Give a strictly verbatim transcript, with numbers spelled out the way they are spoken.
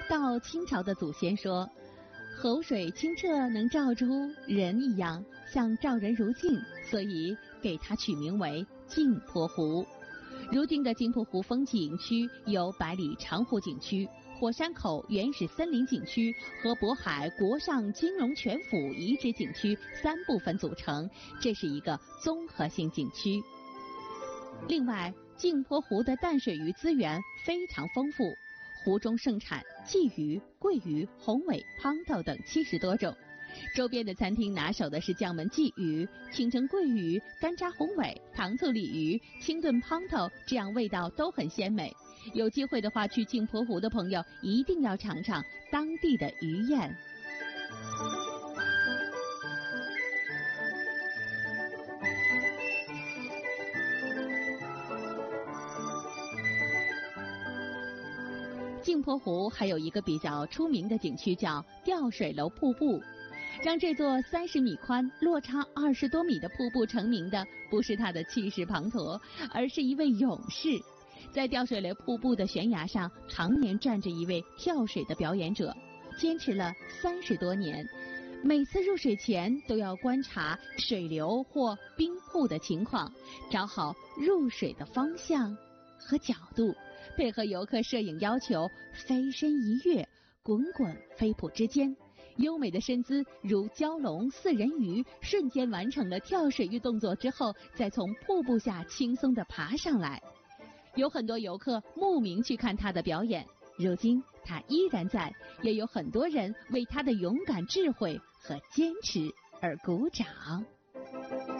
到清朝的祖先说，湖水清澈能照出人一样，像照人如镜，所以给它取名为镜泊湖。如今的镜泊湖风景区由百里长湖景区、火山口原始森林景区和渤海国上金龙泉府遗址景区三部分组成，这是一个综合性景区。另外，镜泊湖的淡水鱼资源非常丰富，湖中盛产鲫鱼、桂鱼、红尾、胖头等七十多种。周边的餐厅拿手的是酱焖鲫鱼、清蒸桂鱼、干炸红尾、糖醋鲤鱼、清炖胖头，这样味道都很鲜美。有机会的话，去镜泊湖的朋友一定要尝尝当地的鱼宴。镜泊湖还有一个比较出名的景区叫吊水楼瀑布。让这座三十米宽、落差二十多米的瀑布成名的，不是它的气势磅礴，而是一位勇士。在吊水楼瀑布的悬崖上，常年站着一位跳水的表演者，坚持了三十多年。每次入水前都要观察水流或冰瀑的情况，找好入水的方向和角度，配合游客摄影要求，飞身一跃，滚滚飞瀑之间。优美的身姿如蛟龙似人鱼，瞬间完成了跳水域动作之后，再从瀑布下轻松地爬上来。有很多游客慕名去看他的表演，如今他依然在，也有很多人为他的勇敢、智慧和坚持而鼓掌。